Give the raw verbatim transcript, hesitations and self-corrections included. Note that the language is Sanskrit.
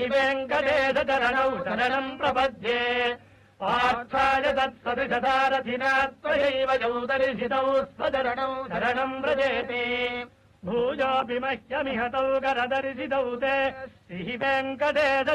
वेङ्कटेश चरणौ शरणम् प्रपद्ये पार्थाय तत्सदृशसारथिना त्वयैव यौ दर्शितौ स्वचरणौ शरणम् व्रजेति भूयोऽपि मह्यमिहतौ करदर्शितौ ते श्रीवेङ्कटेश